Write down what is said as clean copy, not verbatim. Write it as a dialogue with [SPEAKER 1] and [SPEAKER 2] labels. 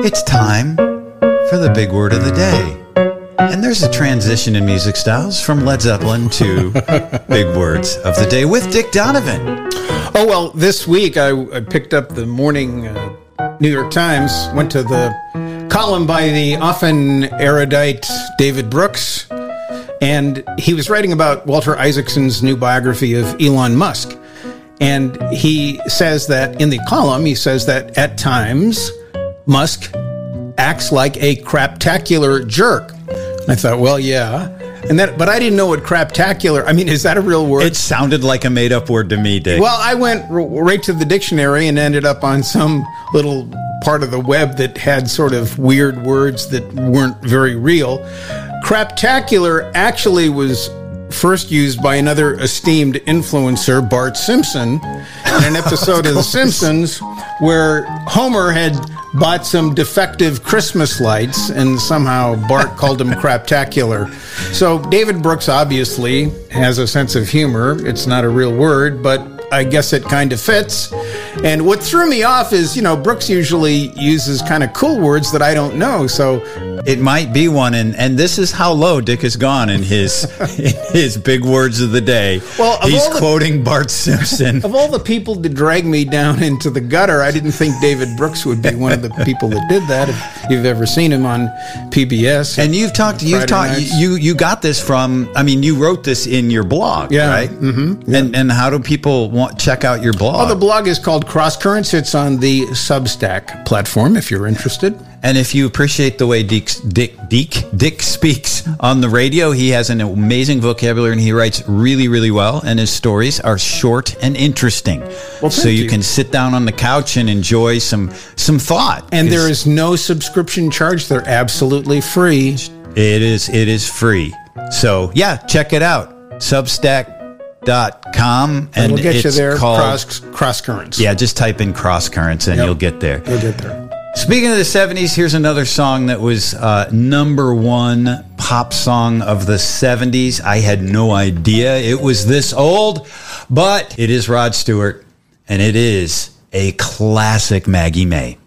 [SPEAKER 1] It's time for the big word of the day. And there's a transition in music styles from Led Zeppelin to big words of the day with Dick Donovan.
[SPEAKER 2] Oh, well, this week I picked up the morning New York Times, went to the column by the often erudite David Brooks, and he was writing about Walter Isaacson's new biography of Elon Musk. And he says that in the column, he says that at times Musk acts like a craptacular jerk. And I thought, well, yeah. But I didn't know what craptacular, I mean, is that a real word?
[SPEAKER 1] It sounded like a made-up word to me, Dick.
[SPEAKER 2] Well, I went right to the dictionary and ended up on some little part of the web that had sort of weird words that weren't very real. Craptacular actually was first used by another esteemed influencer, Bart Simpson, in an episode of The Simpsons where Homer had bought some defective Christmas lights and somehow Bart called him craptacular. So David Brooks obviously has a sense of humor. It's not a real word, but I guess it kind of fits. And what threw me off is, Brooks usually uses kind of cool words that I don't know. So
[SPEAKER 1] it might be one, and this is how low Dick has gone in his big words of the day. Well, he's quoting Bart Simpson.
[SPEAKER 2] Of all the people to drag me down into the gutter, I didn't think David Brooks would be one of the people that did that. If you've ever seen him on PBS,
[SPEAKER 1] and you got this from. I mean, you wrote this in your blog, right?
[SPEAKER 2] Mm-hmm. Yeah.
[SPEAKER 1] And how do people check out your blog?
[SPEAKER 2] Oh, the blog is called Cross Currents. It's on the Substack platform if you're interested.
[SPEAKER 1] And if you appreciate the way Dick speaks on the radio, he has an amazing vocabulary and he writes really, really well. And his stories are short and interesting. Well, so you can sit down on the couch and enjoy some thought.
[SPEAKER 2] And there is no subscription charge. They're absolutely free.
[SPEAKER 1] It is free. So yeah, check it out. Substack.com, and
[SPEAKER 2] we'll get
[SPEAKER 1] it's
[SPEAKER 2] you there.
[SPEAKER 1] Called
[SPEAKER 2] Cross Currents.
[SPEAKER 1] Yeah, just type in Cross Currents and you'll get there.
[SPEAKER 2] You'll get there.
[SPEAKER 1] Speaking of the 70s, here's another song that was number one pop song of the 70s. I had no idea it was this old, but it is Rod Stewart, and it is a classic Maggie May.